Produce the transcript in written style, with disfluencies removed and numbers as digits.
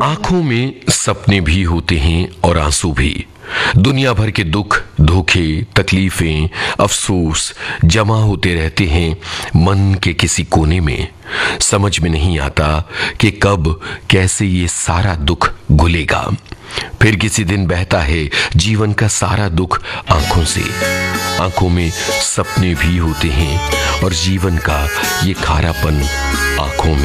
आंखों में सपने भी होते हैं और आंसू भी। दुनिया भर के दुख, धोखे, तकलीफें, अफसोस जमा होते रहते हैं मन के किसी कोने में। समझ में नहीं आता कि कब कैसे ये सारा दुख घुलेगा। फिर किसी दिन बहता है जीवन का सारा दुख आंखों से। आंखों में सपने भी होते हैं और जीवन का ये खारापन आंखों में।